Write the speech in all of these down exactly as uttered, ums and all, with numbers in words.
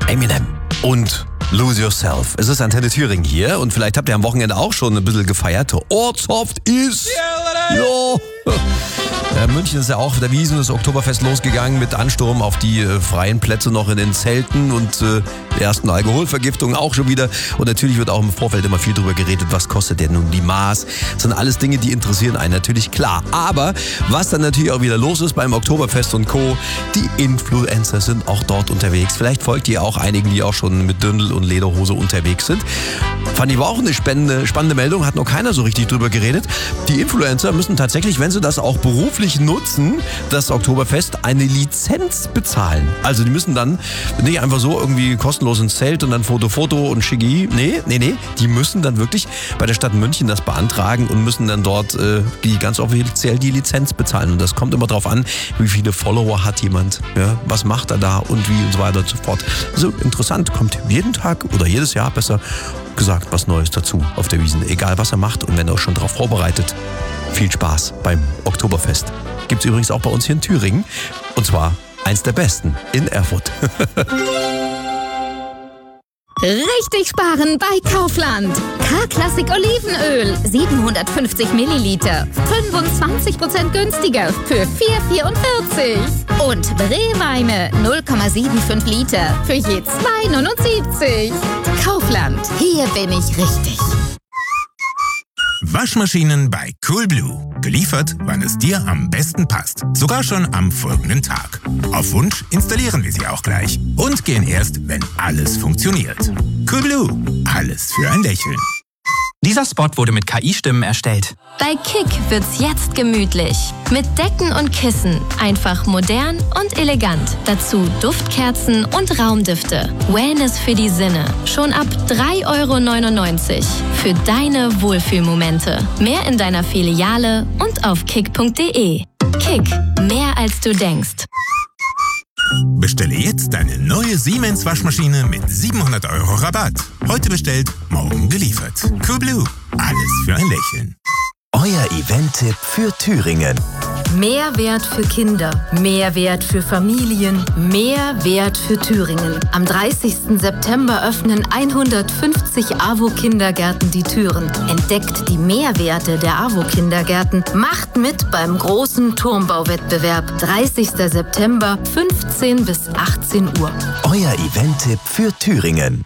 Eminem und Lose Yourself. Es ist Antenne Thüringen hier und vielleicht habt ihr am Wochenende auch schon ein bisschen gefeiert. Ortshoft ist... Ja. Ja, München ist ja auch der Wiesn, das Oktoberfest losgegangen mit Ansturm auf die äh, freien Plätze noch in den Zelten und äh, der ersten Alkoholvergiftungen auch schon wieder. Und natürlich wird auch im Vorfeld immer viel drüber geredet, was kostet denn nun die Maß. Das sind alles Dinge, die interessieren einen natürlich, klar. Aber was dann natürlich auch wieder los ist beim Oktoberfest und Co., die Influencer sind auch dort unterwegs. Vielleicht folgt ihr auch einigen, die auch schon mit Dirndl und Lederhose unterwegs sind. Fand ich aber auch eine spannende, spannende Meldung, hat noch keiner so richtig drüber geredet. Die Influencer müssen tatsächlich, wenn sie das auch beruflich nutzen, das Oktoberfest, eine Lizenz bezahlen. Also die müssen dann nicht einfach so irgendwie kostenlos ins Zelt und dann Foto, Foto und Schicki. Nee, nee, nee. Die müssen dann wirklich bei der Stadt München das beantragen und müssen dann dort äh, die ganz offiziell die Lizenz bezahlen. Und das kommt immer drauf an, wie viele Follower hat jemand, ja, was macht er da und wie und so weiter und so fort. Also interessant, kommt jeden Tag oder jedes Jahr besser gesagt was Neues dazu auf der Wiesn. Egal was er macht und wenn er auch schon darauf vorbereitet. Viel Spaß beim Oktoberfest. Gibt's übrigens auch bei uns hier in Thüringen. Und zwar eins der besten in Erfurt. Richtig sparen bei Kaufland. K-Klassik Olivenöl, siebenhundertfünfzig Milliliter, fünfundzwanzig Prozent günstiger für vier vierundvierzig. Und Brewweine, null Komma fünfundsiebzig Liter für je zwei neunundsiebzig. Kaufland, hier bin ich richtig. Waschmaschinen bei Coolblue. Geliefert, wann es dir am besten passt. Sogar schon am folgenden Tag. Auf Wunsch installieren wir sie auch gleich. Und gehen erst, wenn alles funktioniert. Coolblue. Alles für ein Lächeln. Dieser Spot wurde mit K I-Stimmen erstellt. Bei Kick wird's jetzt gemütlich. Mit Decken und Kissen. Einfach modern und elegant. Dazu Duftkerzen und Raumdüfte. Wellness für die Sinne. Schon ab drei Euro neunundneunzig. Für deine Wohlfühlmomente. Mehr in deiner Filiale und auf kick punkt de. Kick. Mehr als du denkst. Bestelle jetzt deine neue Siemens Waschmaschine mit siebenhundert Euro Rabatt. Heute bestellt, morgen geliefert. Coolblue. Alles für ein Lächeln. Euer Event-Tipp für Thüringen. Mehrwert für Kinder, Mehrwert für Familien, Mehrwert für Thüringen. Am dreißigsten September öffnen hundertfünfzig A W O-Kindergärten die Türen. Entdeckt die Mehrwerte der A W O-Kindergärten. Macht mit beim großen Turmbauwettbewerb. dreißigsten September, fünfzehn bis achtzehn Uhr. Euer Event-Tipp für Thüringen.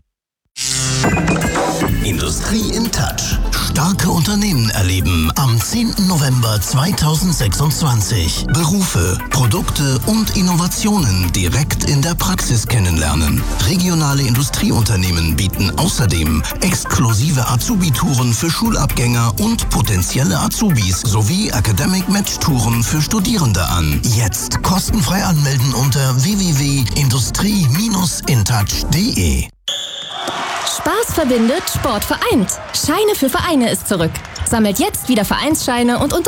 Industrie in Touch. Starke Unternehmen erleben am zehnten November zweitausendsechsundzwanzig. Berufe, Produkte und Innovationen direkt in der Praxis kennenlernen. Regionale Industrieunternehmen bieten außerdem exklusive Azubi-Touren für Schulabgänger und potenzielle Azubis sowie Academic Match-Touren für Studierende an. Jetzt kostenfrei anmelden unter w w w punkt industrie Bindestrich intouch punkt de. Spaß verbindet, Sport vereint. Scheine für Vereine ist zurück. Sammelt jetzt wieder Vereinsscheine und